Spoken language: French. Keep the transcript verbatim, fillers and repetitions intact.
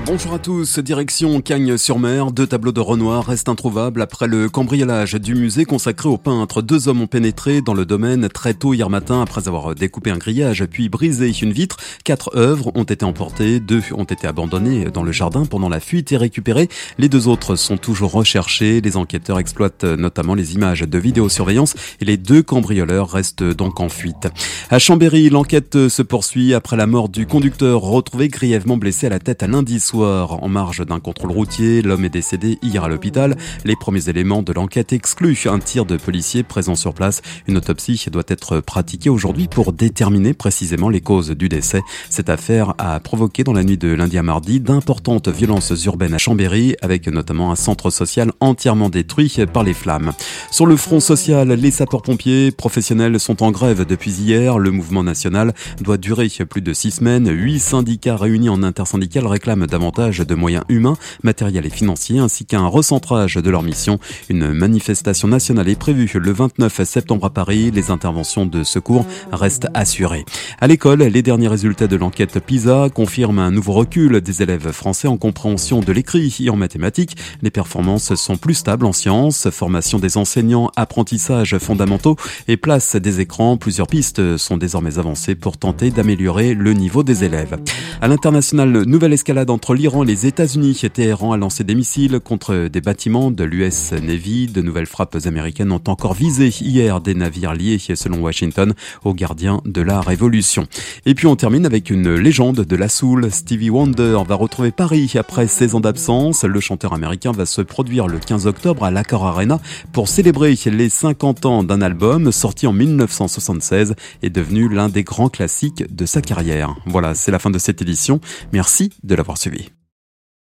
Bonjour à tous, direction Cagnes-sur-Mer. Deux tableaux de Renoir restent introuvables après le cambriolage du musée consacré aux peintres. Deux hommes ont pénétré dans le domaine très tôt hier matin après avoir découpé un grillage puis brisé une vitre. Quatre œuvres ont été emportées, deux ont été abandonnées dans le jardin pendant la fuite et récupérées. Les deux autres sont toujours recherchés. Les enquêteurs exploitent notamment les images de vidéosurveillance et les deux cambrioleurs restent donc en fuite. À Chambéry, l'enquête se poursuit après la mort du conducteur retrouvé grièvement blessé à la tête à lundi soir. En marge d'un contrôle routier, l'homme est décédé hier à l'hôpital. Les premiers éléments de l'enquête excluent un tir de policiers présents sur place. Une autopsie doit être pratiquée aujourd'hui pour déterminer précisément les causes du décès. Cette affaire a provoqué dans la nuit de lundi à mardi d'importantes violences urbaines à Chambéry, avec notamment un centre social entièrement détruit par les flammes. Sur le front social, les sapeurs-pompiers professionnels sont en grève depuis hier. Le mouvement national doit durer plus de six semaines. Huit syndicats réunis en intersyndicale réclament davantage de moyens humains, matériels et financiers, ainsi qu'un recentrage de leur mission. Une manifestation nationale est prévue le vingt-neuf septembre à Paris. Les interventions de secours restent assurées. À l'école, les derniers résultats de l'enquête PISA confirment un nouveau recul des élèves français en compréhension de l'écrit et en mathématiques. Les performances sont plus stables en sciences, formation des enseignants, apprentissage fondamentaux et place des écrans. Plusieurs pistes sont désormais avancées pour tenter d'améliorer le niveau des élèves. À l'international, nouvelle escalade entre l'Iran et les États-Unis. Téhéran a lancé des missiles contre des bâtiments de l'U S Navy. De nouvelles frappes américaines ont encore visé hier des navires liés, selon Washington, aux gardiens de la Révolution. Et puis on termine avec une légende de la soul. Stevie Wonder va retrouver Paris après seize ans d'absence. Le chanteur américain va se produire le quinze octobre à l'Accor Arena pour célébrer les cinquante ans d'un album sorti en mille neuf cent soixante-seize et devenu l'un des grands classiques de sa carrière. Voilà, c'est la fin de cette édition. Merci de l'avoir suivi.